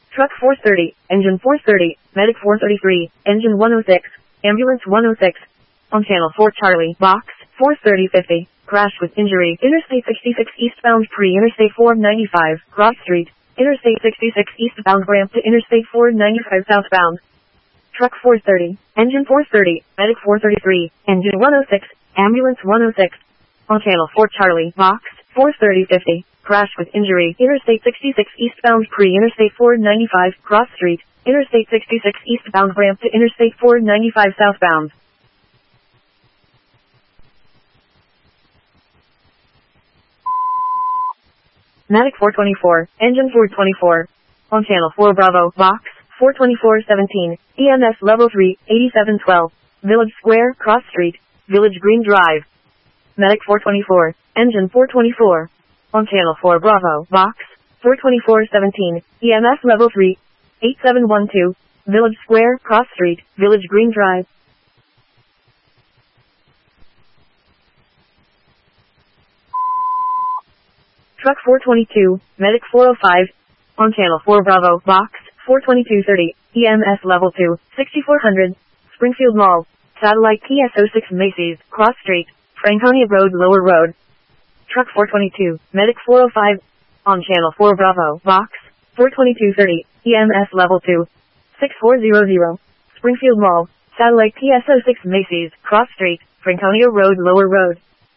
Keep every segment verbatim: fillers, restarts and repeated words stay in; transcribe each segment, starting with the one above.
Truck four thirty, engine four thirty, medic four thirty-three, engine one oh six, ambulance one oh six. On channel four Charlie, box, four thirty fifty, crash with injury, Interstate sixty-six eastbound pre-Interstate four ninety-five, cross street, Interstate sixty-six eastbound ramp to Interstate four ninety-five southbound. Truck four thirty, engine four thirty, medic four thirty-three, engine one oh six, ambulance one oh six. On channel four Charlie, box, four thirty fifty, crash with injury, Interstate sixty-six eastbound pre-Interstate four ninety-five, cross street, Interstate sixty-six eastbound ramp to Interstate four ninety-five southbound. Medic four twenty-four, engine four twenty-four. On channel four Bravo, box, four twenty-four seventeen, E M S level three, eighty-seven twelve, Village Square, Cross Street, Village Green Drive. Medic four twenty-four, engine four twenty-four. On channel four Bravo, box, four twenty-four seventeen, E M S level three, eighty-seven twelve, Village Square, Cross Street, Village Green Drive. Truck four twenty-two, medic four oh five. On channel four Bravo, box, four twenty-two thirty, E M S level two, sixty-four hundred, Springfield Mall, satellite P S oh six Macy's, Cross Street, Franconia Road Lower Road. Truck four twenty-two, medic four oh five. On channel four Bravo, box, four twenty-two thirty, E M S level two, sixty-four hundred, Springfield Mall, satellite P S oh six Macy's, Cross Street, Franconia Road Lower Road.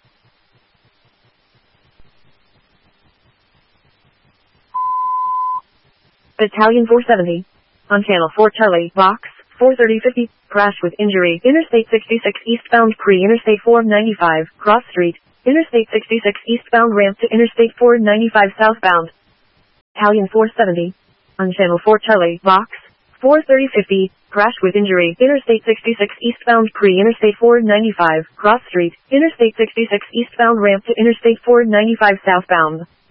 Battalion four seventy. On channel four Charlie, box, four thirty fifty, crash with injury, Interstate sixty-six eastbound pre-Interstate four ninety-five, Cross Street, Interstate sixty-six eastbound ramp to Interstate four ninety-five southbound. Battalion four seventy. On channel four Charlie, box, four thirty fifty, crash with injury, Interstate sixty-six eastbound pre-Interstate four ninety-five, Cross Street, Interstate sixty-six eastbound ramp to Interstate four ninety-five southbound.